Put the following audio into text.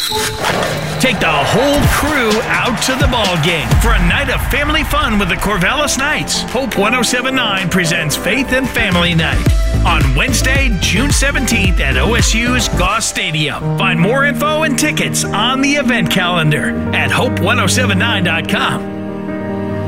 Take the whole crew out to the ball game for a night of family fun with the Corvallis Knights. Hope 1079 presents Faith and Family Night on Wednesday, June 17th at OSU's Goss Stadium. Find more info and tickets on the event calendar at hope1079.com.